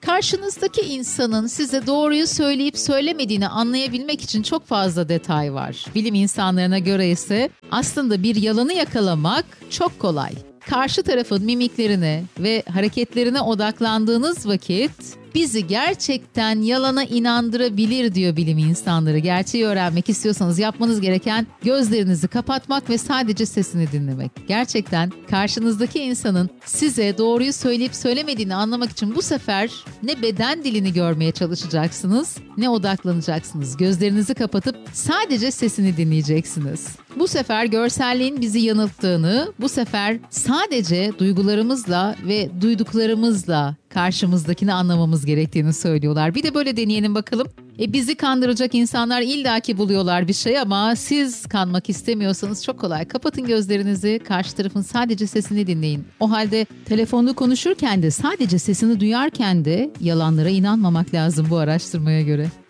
Karşınızdaki insanın size doğruyu söyleyip söylemediğini anlayabilmek için çok fazla detay var. Bilim insanlarına göre ise aslında bir yalanı yakalamak çok kolay. Karşı tarafın mimiklerine ve hareketlerine odaklandığınız vakit bizi gerçekten yalana inandırabilir diyor bilim insanları. Gerçeği öğrenmek istiyorsanız yapmanız gereken gözlerinizi kapatmak ve sadece sesini dinlemek. Gerçekten karşınızdaki insanın size doğruyu söyleyip söylemediğini anlamak için bu sefer ne beden dilini görmeye çalışacaksınız ne odaklanacaksınız. Gözlerinizi kapatıp sadece sesini dinleyeceksiniz. Bu sefer görselliğin bizi yanılttığını, bu sefer sadece duygularımızla ve duyduklarımızla karşımızdakini anlamamız gerektiğini söylüyorlar. Bir de böyle deneyelim bakalım. Bizi kandıracak insanlar illaki buluyorlar bir şey ama siz kanmak istemiyorsanız çok kolay. Kapatın gözlerinizi, karşı tarafın sadece sesini dinleyin. O halde telefonda konuşurken de sadece sesini duyarken de yalanlara inanmamak lazım bu araştırmaya göre.